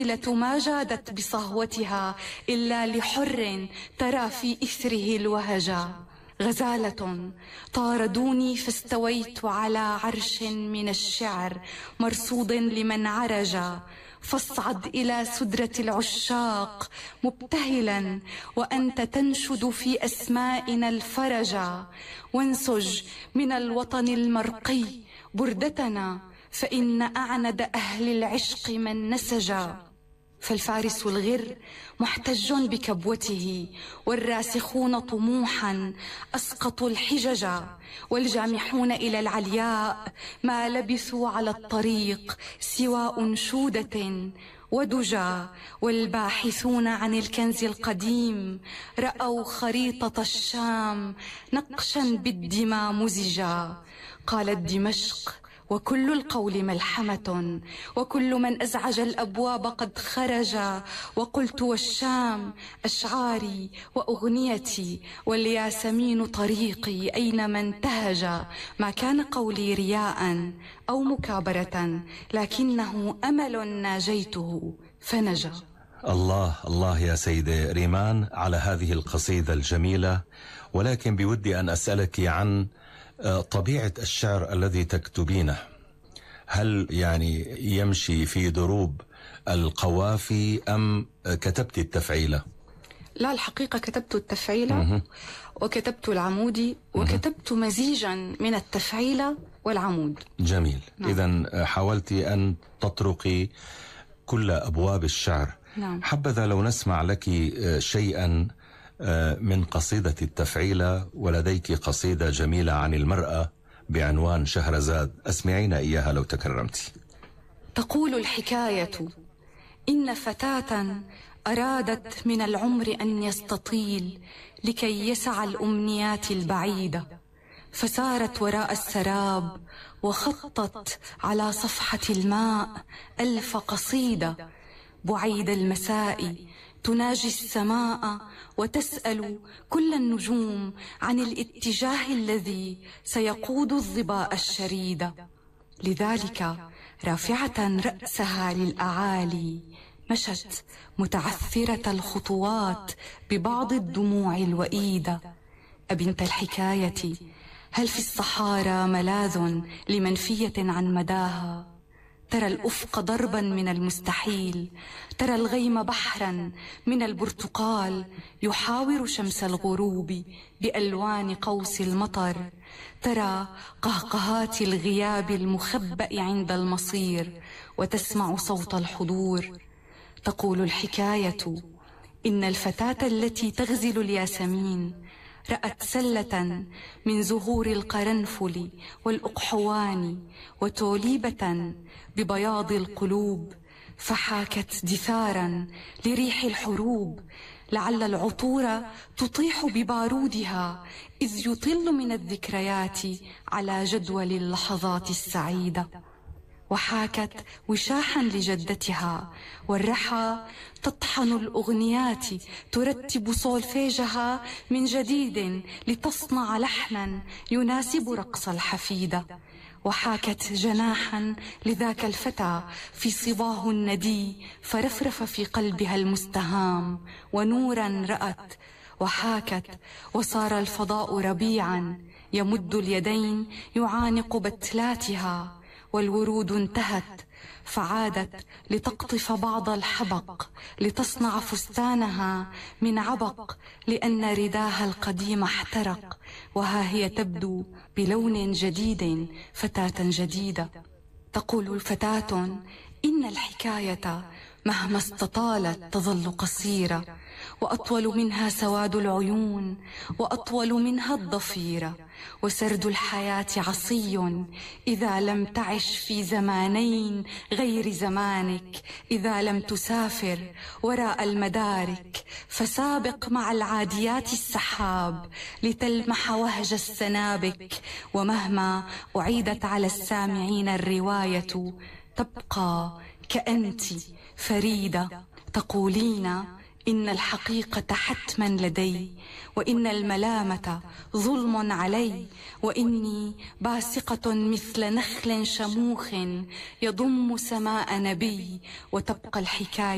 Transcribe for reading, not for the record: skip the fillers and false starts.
ما جادت بصهوتها إلا لحر ترى في إثره الوهجا. غزالة طاردوني فاستويت على عرش من الشعر مرصود لمن عرجا. فاصعد إلى سدرة العشاق مبتهلا وأنت تنشد في أسمائنا الفرجا. وانسج من الوطن المرقي بردتنا فإن أعند أهل العشق من نسجا. فالفارس الغر محتج بكبوته والراسخون طموحا أسقطوا الحججا. والجامحون إلى العلياء ما لبثوا على الطريق سوى أنشودة ودجا. والباحثون عن الكنز القديم رأوا خريطة الشام نقشا بالدماء مزجا. قالت دمشق وكل القول ملحمة وكل من أزعج الأبواب قد خرج. وقلت والشام أشعاري وأغنيتي والياسمين طريقي أينما انتهج. ما كان قولي رياء أو مكابرة لكنه أمل ناجيته فنجا. الله الله يا سيدة ريمان على هذه القصيدة الجميلة، ولكن بودي أن أسألك عن طبيعة الشعر الذي تكتبينه. هل يعني يمشي في دروب القوافي أم كتبت التفعيلة؟ لا، الحقيقة كتبت التفعيلة وكتبت العمودي وكتبت مزيجا من التفعيلة والعمود. جميل. نعم. إذن حاولت أن تطرقي كل أبواب الشعر. نعم. حبذا لو نسمع لك شيئا من قصيدة التفعيلة، ولديك قصيدة جميلة عن المرأة بعنوان شهرزاد، أسمعينا إياها لو تكرمتي. تقول الحكاية: إن فتاة أرادت من العمر أن يستطيل لكي يسع الأمنيات البعيدة، فسارت وراء السراب وخطت على صفحة الماء 1000 قصيدة. بعيد المساء تناجي السماء وتسأل كل النجوم عن الاتجاه الذي سيقود الظباء الشريدة. لذلك رافعة رأسها للأعالي مشت متعثرة الخطوات ببعض الدموع الوئيدة. أبنت الحكاية، هل في الصحارى ملاذ لمنفية عن مداها؟ ترى الأفق ضربا من المستحيل، ترى الغيم بحرا من البرتقال يحاور شمس الغروب بألوان قوس المطر، ترى قهقهات الغياب المخبأ عند المصير وتسمع صوت الحضور. تقول الحكاية: إن الفتاة التي تغزل الياسمين رأت سلة من زهور القرنفل والأقحوان وتوليبة ببياض القلوب، فحاكت دثارا لريح الحروب، لعل العطور تطيح ببارودها إذ يطل من الذكريات على جدول اللحظات السعيدة. وحاكت وشاحا لجدتها، والرحى تطحن الأغنيات ترتب صولفيجها من جديد لتصنع لحنا يناسب رقص الحفيدة. وحاكت جناحا لذاك الفتى في صباه الندي فرفرف في قلبها المستهام ونورا رأت. وحاكت وصار الفضاء ربيعا يمد اليدين يعانق بتلاتها، والورود انتهت فعادت لتقطف بعض الحبق لتصنع فستانها من عبق، لأن رداها القديم احترق، وها هي تبدو بلون جديد فتاة جديدة. تقول الفتاة: إن الحكاية مهما استطالت تظل قصيرة، وأطول منها سواد العيون، وأطول منها الضفيرة، وسرد الحياة عصي إذا لم تعش في زمانين غير زمانك، إذا لم تسافر وراء المدارك، فسابق مع العاديات السحاب لتلمح وهج السنابك. ومهما أعيدت على السامعين الرواية تبقى كأنت فريدة. تقولين: إن الحقيقة حتما لدي، وإن الملامة ظلم علي، وإني باسقة مثل نخل شموخ يضم سماء نبي. وتبقى الحكاية